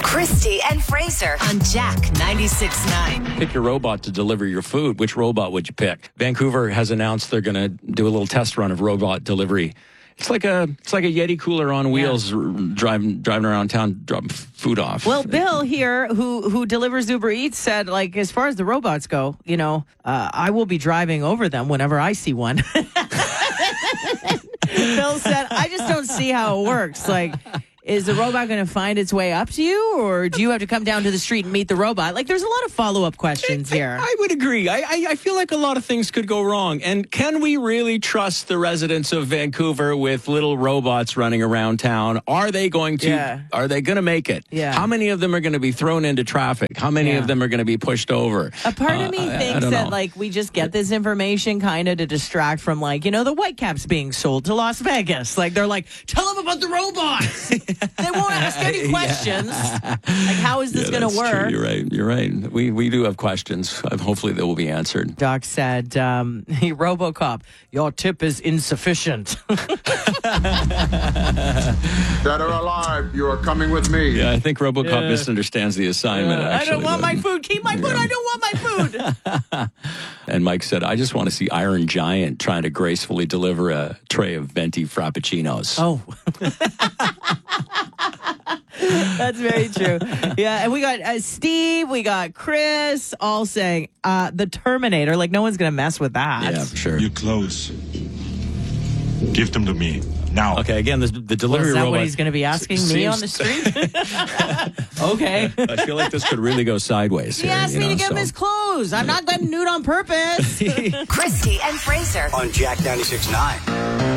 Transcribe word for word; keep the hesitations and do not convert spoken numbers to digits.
Christy and Fraser on Jack ninety-six point nine. Pick your robot to deliver your food. Which robot would you pick? Vancouver has announced they're going to do a little test run of robot delivery. It's like a it's like a Yeti cooler on wheels, yeah. r- driving driving around town, dropping food off. Well, Bill here, who who delivers Uber Eats, said, like, as far as the robots go, you know, uh, I will be driving over them whenever I see one. Bill said, I just don't see how it works. Like, is the robot going to find its way up to you, or do you have to come down to the street and meet the robot? Like, there's a lot of follow-up questions I, here. I, I would agree. I, I I feel like a lot of things could go wrong. And can we really trust the residents of Vancouver with little robots running around town? Are they going to? Yeah. Are they going to make it? Yeah. How many of them are going to be thrown into traffic? How many Yeah. of them are going to be pushed over? A part Uh, of me I- I thinks don't that, know. like, we just get this information kind of to distract from, like, you know, the Whitecaps being sold to Las Vegas. Like, they're like, tell them about the robots. They won't ask any questions. Like, how is this Yeah, going to that's work? true. You're right. You're right. We we do have questions. Uh, Hopefully they will be answered. Doc said, um, hey, RoboCop, your tip is insufficient. Dead or alive, you are coming with me. Yeah, I think RoboCop Yeah. misunderstands the assignment. I actually, don't want but- my food. Keep my food. I don't want my food. And Mike said, I just want to see Iron Giant trying to gracefully deliver a tray of venti frappuccinos. Oh. That's very true. Yeah, and we got uh, Steve, we got Chris, all saying uh, the Terminator. Like, no one's going to mess with that. Yeah, for sure. Your clothes. Give them to me. Now. Okay, again, the, the Well, delivery is that robot. what he's going to be asking s- me seems- on the street? Okay. I feel like this could really go sideways. He here, asked you me know, to give him so- his clothes. I'm not getting nude on purpose. Christy and Fraser. On Jack ninety-six point nine.